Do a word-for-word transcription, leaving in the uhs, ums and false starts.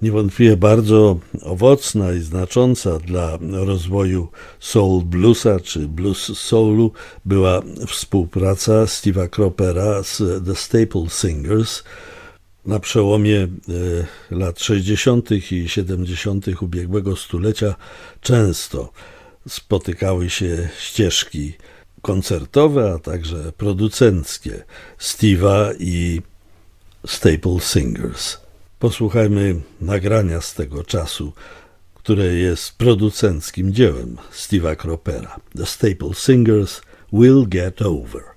Niewątpliwie bardzo owocna i znacząca dla rozwoju soul bluesa czy blues soulu była współpraca Steve'a Cropera z The Staple Singers. Na przełomie lat sześćdziesiątych i siedemdziesiątych ubiegłego stulecia często spotykały się ścieżki koncertowe, a także producenckie Steve'a i Staple Singers. Posłuchajmy nagrania z tego czasu, które jest producenckim dziełem Steve'a Cropera. The Staple Singers, We'll Get Over.